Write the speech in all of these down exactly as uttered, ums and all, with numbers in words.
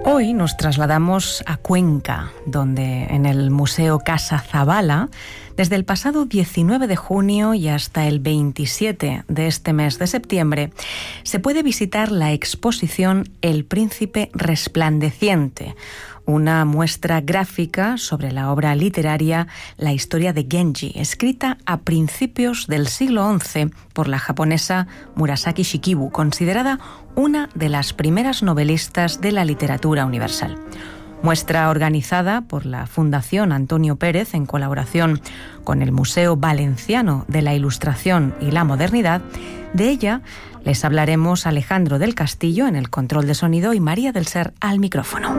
Hoy nos trasladamos a Cuenca, donde en el Museo Casa Zabala, desde el pasado diecinueve de junio y hasta el veintisiete de este mes de septiembre, se puede visitar la exposición El Príncipe Resplandeciente, una muestra gráfica sobre la obra literaria La historia de Genji, escrita a principios del siglo once por la japonesa Murasaki Shikibu, considerada una de las primeras novelistas de la literatura universal. Muestra organizada por la Fundación Antonio Pérez en colaboración con el Museo Valenciano de la Ilustración y la Modernidad. De ella les hablaremos Alejandro del Castillo en el control de sonido y María del Ser al micrófono.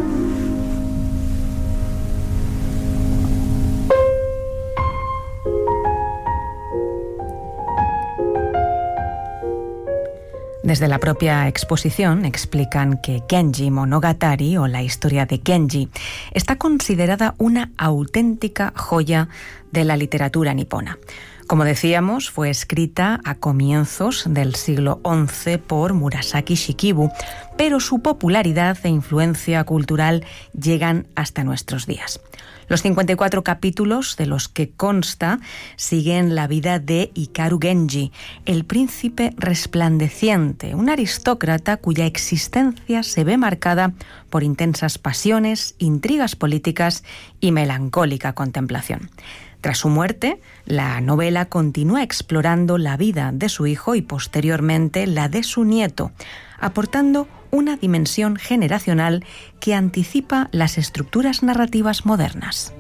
Desde la propia exposición explican que Genji Monogatari, o la historia de Genji, está considerada una auténtica joya de la literatura nipona. Como decíamos, fue escrita a comienzos del siglo once por Murasaki Shikibu, pero su popularidad e influencia cultural llegan hasta nuestros días. Los cincuenta y cuatro capítulos de los que consta siguen la vida de Hikaru Genji, el príncipe resplandeciente, un aristócrata cuya existencia se ve marcada por intensas pasiones, intrigas políticas y melancólica contemplación. Tras su muerte, la novela continúa explorando la vida de su hijo y posteriormente la de su nieto, aportando una dimensión generacional que anticipa las estructuras narrativas modernas.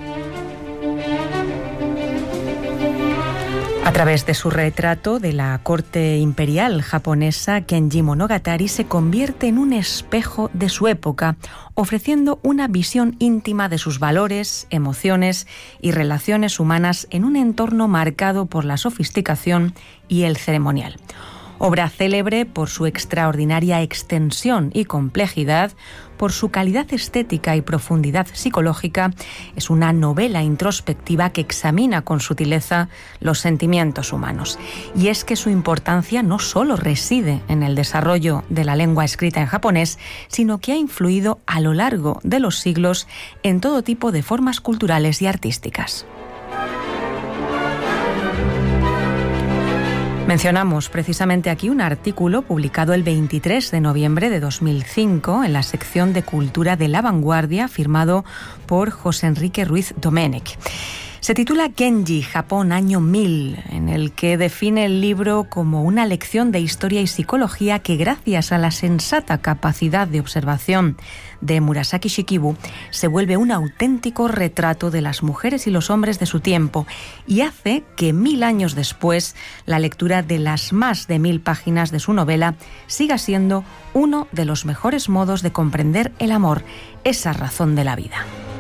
A través de su retrato de la corte imperial japonesa, Genji Monogatari se convierte en un espejo de su época, ofreciendo una visión íntima de sus valores, emociones y relaciones humanas en un entorno marcado por la sofisticación y el ceremonial. Obra célebre por su extraordinaria extensión y complejidad, por su calidad estética y profundidad psicológica, es una novela introspectiva que examina con sutileza los sentimientos humanos. Y es que su importancia no solo reside en el desarrollo de la lengua escrita en japonés, sino que ha influido a lo largo de los siglos en todo tipo de formas culturales y artísticas. Mencionamos precisamente aquí un artículo publicado el veintitrés de noviembre de dos mil cinco en la sección de Cultura de La Vanguardia, firmado por José Enrique Ruiz Domenech. Se titula Genji, Japón, año mil, en el que define el libro como una lección de historia y psicología que, gracias a la sensata capacidad de observación de Murasaki Shikibu, se vuelve un auténtico retrato de las mujeres y los hombres de su tiempo y hace que mil años después la lectura de las más de mil páginas de su novela siga siendo uno de los mejores modos de comprender el amor, esa razón de la vida.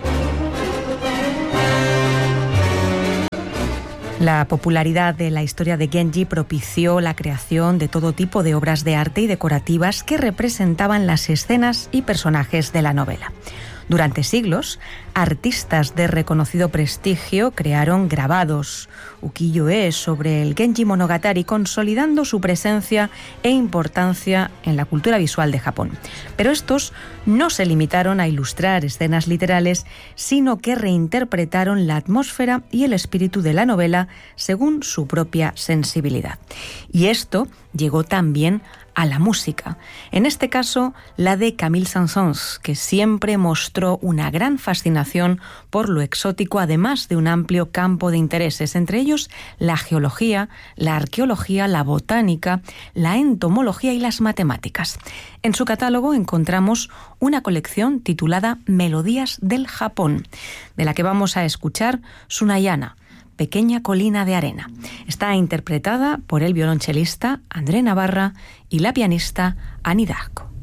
La popularidad de la historia de Genji propició la creación de todo tipo de obras de arte y decorativas que representaban las escenas y personajes de la novela. Durante siglos, artistas de reconocido prestigio crearon grabados, ukiyo-e, sobre el Genji Monogatari, consolidando su presencia e importancia en la cultura visual de Japón. Pero estos no se limitaron a ilustrar escenas literales, sino que reinterpretaron la atmósfera y el espíritu de la novela según su propia sensibilidad. Y esto llegó también a la música, en este caso la de Camille Saint-Saëns, que siempre mostró una gran fascinación por lo exótico, además de un amplio campo de intereses, entre ellos la geología, la arqueología, la botánica, la entomología y las matemáticas. En su catálogo encontramos una colección titulada Melodías del Japón, de la que vamos a escuchar Tsunayana, Pequeña colina de arena. Está interpretada por el violonchelista André Navarra y la pianista Annie Darko.